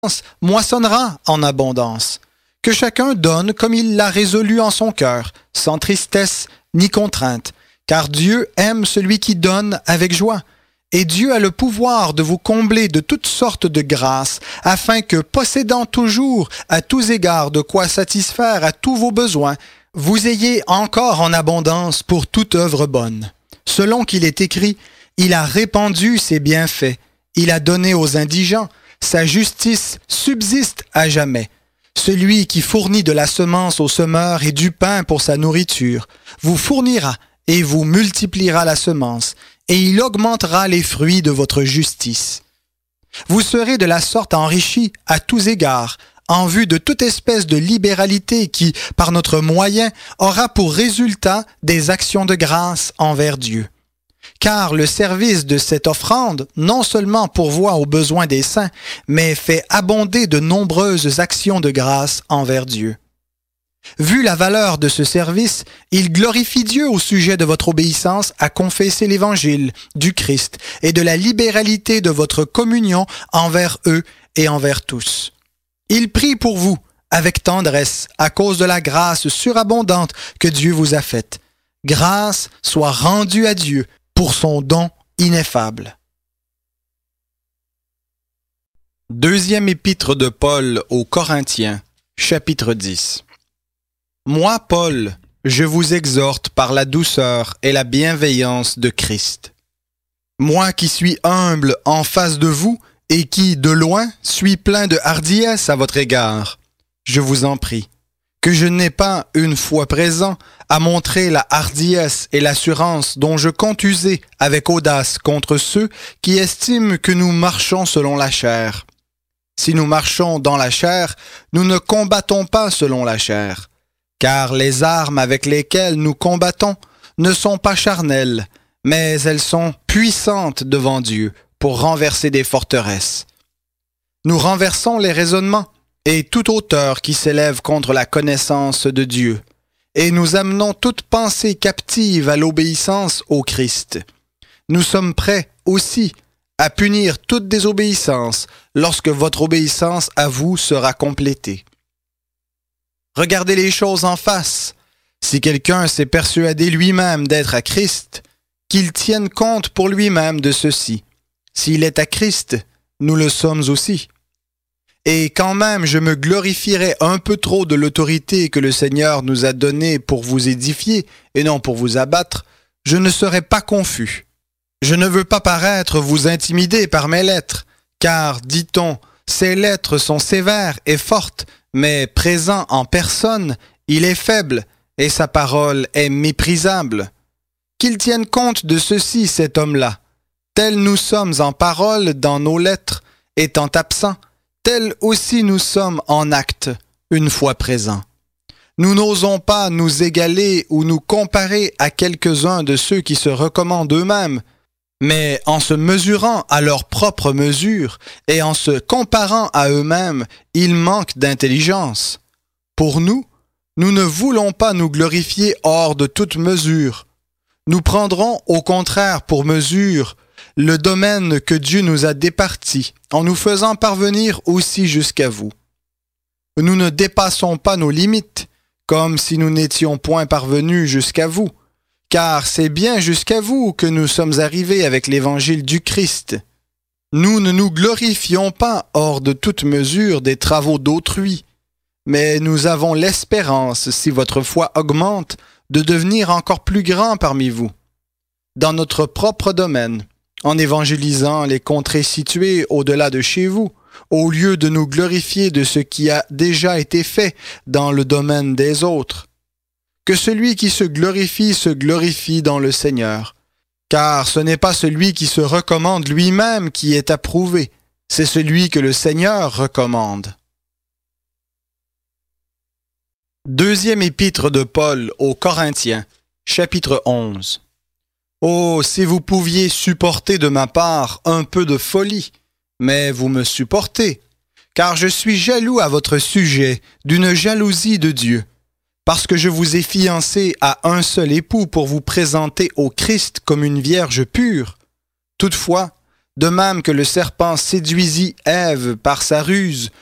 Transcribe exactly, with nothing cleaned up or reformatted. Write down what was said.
moissonnera en abondance. Que chacun donne comme il l'a résolu en son cœur, sans tristesse ni contrainte, car Dieu aime celui qui donne avec joie. Et Dieu a le pouvoir de vous combler de toutes sortes de grâces, afin que, possédant toujours à tous égards de quoi satisfaire à tous vos besoins, vous ayez encore en abondance pour toute œuvre bonne. Selon qu'il est écrit, il a répandu ses bienfaits, il a donné aux indigents, sa justice subsiste à jamais. Celui qui fournit de la semence au semeur et du pain pour sa nourriture, vous fournira et vous multipliera la semence, et il augmentera les fruits de votre justice. Vous serez de la sorte enrichis à tous égards, en vue de toute espèce de libéralité qui, par notre moyen, aura pour résultat des actions de grâce envers Dieu. Car le service de cette offrande non seulement pourvoit aux besoins des saints, mais fait abonder de nombreuses actions de grâce envers Dieu. Vu la valeur de ce service, il glorifie Dieu au sujet de votre obéissance à confesser l'Évangile du Christ et de la libéralité de votre communion envers eux et envers tous. Il prie pour vous avec tendresse à cause de la grâce surabondante que Dieu vous a faite. Grâce soit rendue à Dieu pour son don ineffable. Deuxième épître de Paul aux Corinthiens, chapitre dix. Moi, Paul, je vous exhorte par la douceur et la bienveillance de Christ. Moi qui suis humble en face de vous et qui, de loin, suis plein de hardiesse à votre égard, je vous en prie, que je n'ai pas, une fois présent, à montrer la hardiesse et l'assurance dont je compte user avec audace contre ceux qui estiment que nous marchons selon la chair. Si nous marchons dans la chair, nous ne combattons pas selon la chair. Car les armes avec lesquelles nous combattons ne sont pas charnelles, mais elles sont puissantes devant Dieu pour renverser des forteresses. Nous renversons les raisonnements et toute hauteur qui s'élève contre la connaissance de Dieu, et nous amenons toute pensée captive à l'obéissance au Christ. Nous sommes prêts aussi à punir toute désobéissance lorsque votre obéissance à vous sera complétée. Regardez les choses en face. Si quelqu'un s'est persuadé lui-même d'être à Christ, qu'il tienne compte pour lui-même de ceci. S'il est à Christ, nous le sommes aussi. Et quand même je me glorifierais un peu trop de l'autorité que le Seigneur nous a donnée pour vous édifier et non pour vous abattre, je ne serais pas confus. Je ne veux pas paraître vous intimider par mes lettres, car, dit-on, ces lettres sont sévères et fortes, mais présent en personne, il est faible et sa parole est méprisable. Qu'il tienne compte de ceci, cet homme-là. Tel nous sommes en parole dans nos lettres, étant absents, tel aussi nous sommes en acte, une fois présents. Nous n'osons pas nous égaler ou nous comparer à quelques-uns de ceux qui se recommandent eux-mêmes, mais en se mesurant à leur propre mesure et en se comparant à eux-mêmes, ils manquent d'intelligence. Pour nous, nous ne voulons pas nous glorifier hors de toute mesure. Nous prendrons au contraire pour mesure le domaine que Dieu nous a départi, en nous faisant parvenir aussi jusqu'à vous. Nous ne dépassons pas nos limites, comme si nous n'étions point parvenus jusqu'à vous, car c'est bien jusqu'à vous que nous sommes arrivés avec l'évangile du Christ. Nous ne nous glorifions pas hors de toute mesure des travaux d'autrui, mais nous avons l'espérance, si votre foi augmente, de devenir encore plus grand parmi vous. Dans notre propre domaine, en évangélisant les contrées situées au-delà de chez vous, au lieu de nous glorifier de ce qui a déjà été fait dans le domaine des autres. Que celui qui se glorifie se glorifie dans le Seigneur, car ce n'est pas celui qui se recommande lui-même qui est approuvé, c'est celui que le Seigneur recommande. Deuxième épître de Paul aux Corinthiens, chapitre onze. Oh, si vous pouviez supporter de ma part un peu de folie, mais vous me supportez, car je suis jaloux à votre sujet d'une jalousie de Dieu, parce que je vous ai fiancé à un seul époux pour vous présenter au Christ comme une vierge pure. Toutefois, De même que le serpent séduisit Ève par sa ruse,